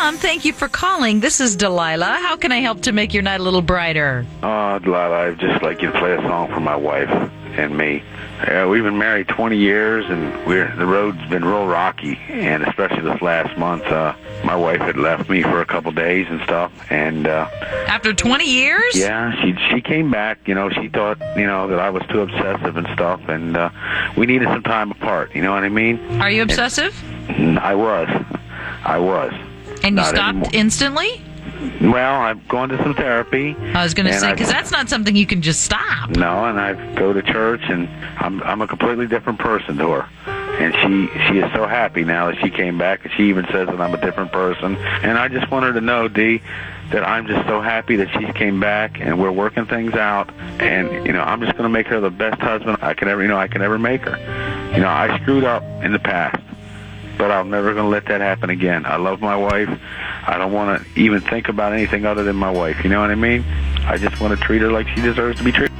Tom, thank you for calling. This is Delilah. How can I help to make your night a little brighter? Delilah, I'd just like you to play a song for my wife and me. We've been married 20 years, and the road's been real rocky, and especially this last month, my wife had left me for a couple days and stuff, and After 20 years? yeah, she came back. She thought that I was too obsessive and stuff, and we needed some time apart. You know what I mean? Are you obsessive? I was. And you Not stopped anymore. instantly? Well, I've gone to some therapy. I was going to And say, I've- because that's not something you can just stop. No, and I go to church, and I'm a completely different person to her. And she is so happy now that she came back, and she even says that I'm a different person. And I just want her to know, Dee, that I'm just so happy that she came back, and we're working things out. And I'm just going to make her the best husband I can ever make her. I screwed up in the past, but I'm never going to let that happen again. I love my wife. I don't want to even think about anything other than my wife. You know what I mean? I just want to treat her like she deserves to be treated.